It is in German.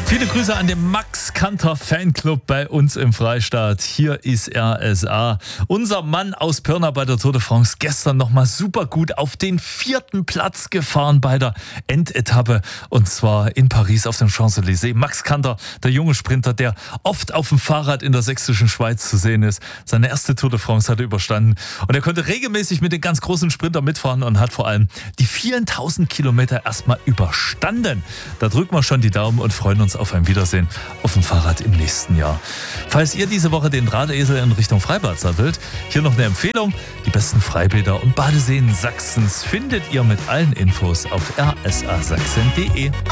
Viele Grüße an den Max Kanter Fanclub bei uns im Freistaat. Hier ist RSA. Unser Mann aus Pirna bei der Tour de France gestern nochmal super gut auf den 4. Platz gefahren bei der Endetappe. Und zwar in Paris auf dem Champs-Élysées. Max Kanter, der junge Sprinter, der oft auf dem Fahrrad in der sächsischen Schweiz zu sehen ist. Seine erste Tour de France hat er überstanden. Und er konnte regelmäßig mit den ganz großen Sprintern mitfahren und hat vor allem die vielen tausend Kilometer erstmal überstanden. Da drücken wir schon die Daumen und freuen uns auf ein Wiedersehen auf dem Fahrrad im nächsten Jahr. Falls ihr diese Woche den Drahtesel in Richtung Freibad sattelt, hier noch eine Empfehlung. Die besten Freibäder und Badeseen Sachsens findet ihr mit allen Infos auf rsasachsen.de.